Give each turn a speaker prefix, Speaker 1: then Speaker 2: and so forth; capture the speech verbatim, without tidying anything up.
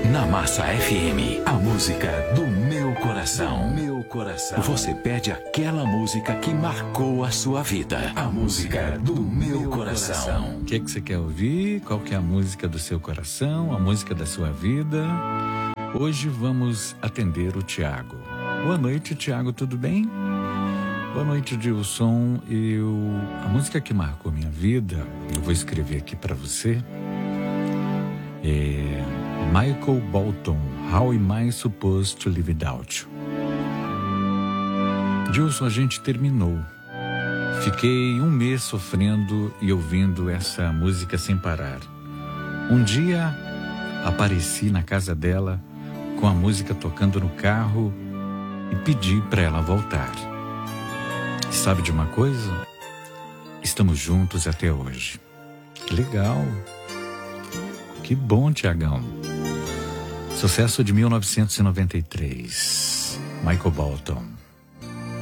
Speaker 1: Na Massa F M, a música do meu coração. Meu coração. Você pede aquela música que marcou a sua vida. A música do meu coração.
Speaker 2: O que é que você quer ouvir? Qual que é a música do seu coração? A música da sua vida? Hoje vamos atender o Tiago. Boa noite, Tiago, tudo bem? Boa noite, Dilson. Eu, a música que marcou minha vida, eu vou escrever aqui para você, é Michael Bolton, How Am I Supposed to Live Without You? Dilson, a gente terminou. Fiquei um mês sofrendo e ouvindo essa música sem parar. Um dia apareci na casa dela com a música tocando no carro e pedi para ela voltar. E sabe de uma coisa? Estamos juntos até hoje. Que legal. Que bom, Tiagão. Sucesso de mil novecentos e noventa e três. Michael Bolton.